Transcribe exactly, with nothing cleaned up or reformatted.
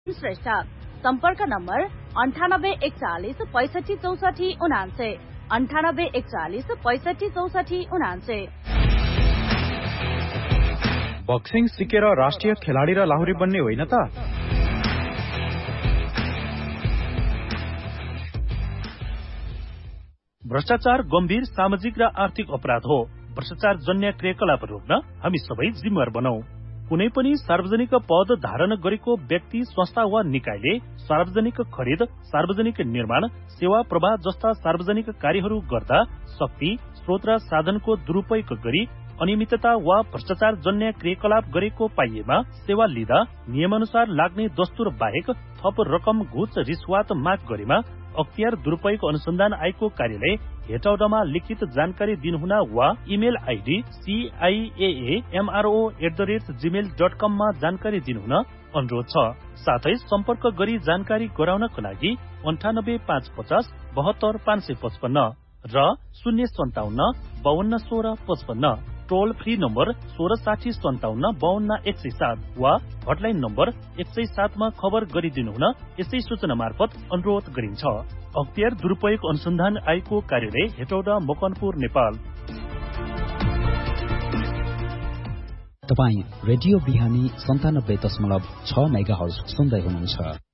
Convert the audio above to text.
श्रेष्ठ सम्पर्क नम्बर अन्ठानब्बे एकचालिस पैसठी चौसठी उनान्से अन्ठानब्बे एकचालिस पैसठी चौसठी उनान्से। बक्सिङ सिकेर राष्ट्रिय खेलाडी र लाहुरी बन्ने होइन त। भ्रष्टाचार गम्भीर सामाजिक र आर्थिक अपराध हो। भ्रष्टाचार जन्य क्रियाकलाप रोक्न हामी सबै जिम्मेवार बनौं। कुनै पनि सार्वजनिक पद धारण गरेको व्यक्ति, संस्था वा निकायले सार्वजनिक खरिद, सार्वजनिक निर्माण, सेवा प्रवाह जस्ता सार्वजनिक कार्यहरू गर्दा शक्ति, स्रोत र साधनको दुरुपयोग गरी अनियमितता वा भ्रष्टाचार जन्य क्रियाकलाप गरेको पाइएमा सेवा लिँदा नियमानुसार लाग्ने दस्तुर बाहेक थप रकम, घुस, रिश्वत माग गरेमा अख्तियार दुरुपयोग अनुसन्धान आयोगको कार्यालय हेटौडामा लिखित जानकारी दिनुहुन वा email ID सीआईएएमआरओ at the rate Gmail dot कममा जानकारी दिनुहुन अनुरोध छ। साथै सम्पर्क गरी जानकारी गराउनको लागि अन्ठानब्बे पाँच पचास बहत्तर पाँच सय पचपन्न र शून्य सन्ताउन्न बावन्न सोह्र पचपन्न, टोल फ्री नम्बर सोह्र साठी सन्ताउन्न बावन्न एक सय सात वा हटलाइन नम्बर एक सय सातमा खबर गरिदिनुहुन यसै सूचना मार्फत अनुरोध गरिन्छ। अख्तियार दुरुपयोग अनुसन्धान आयोगको कार्यालय हेटौडा, मकनपुर, नेपाल। तपाईँ रेडियो बिहानी सन्तानब्बे दशमलव छ मेगा हर्ज सुन्दै हुनुहुन्छ।